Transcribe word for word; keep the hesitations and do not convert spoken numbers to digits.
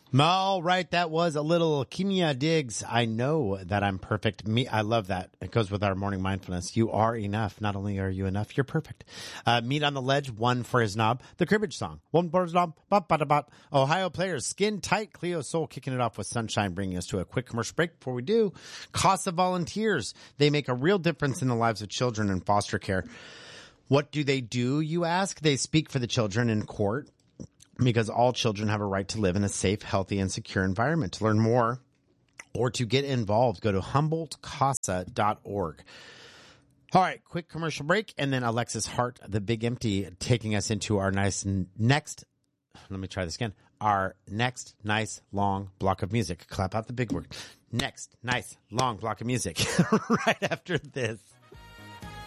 All right, that was a little Kimia Diggs. I know that I'm perfect. Me, I love that. It goes with our morning mindfulness. You are enough. Not only are you enough, you're perfect. Uh, Meat on the Ledge, One for His Knob. The Cribbage Song, One for His Knob. Bop, bop, bop. Ohio Players, Skin Tight. Cleo Soul kicking it off with Sunshine, bringing us to a quick commercial break. Before we do, CASA volunteers. They make a real difference in the lives of children in foster care. What do they do, you ask? They speak for the children in court, because all children have a right to live in a safe, healthy, and secure environment. To learn more or to get involved, go to Humboldt Casa dot org. All right, quick commercial break, and then Alexis Hart, the Big Empty, taking us into our nice next, let me try this again, our next nice long block of music. Clap out the big word. Next nice long block of music right after this.